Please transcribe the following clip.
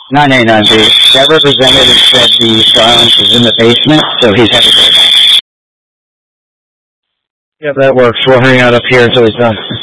989B. That representative said the silence is in the basement, so he's headed there. Yep, that works. We'll hang out up here until he's done.